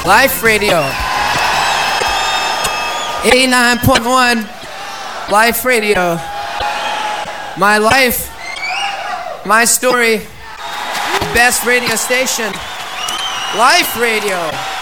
Life Radio. 89.1 Life Radio. My life, my story, the best radio station. Life Radio.